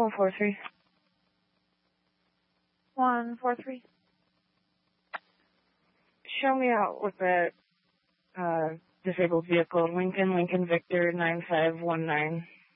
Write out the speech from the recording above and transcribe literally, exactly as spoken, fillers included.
one four three. one four three. Show me out with that uh, disabled vehicle, Lincoln, Lincoln Victor nine five one nine.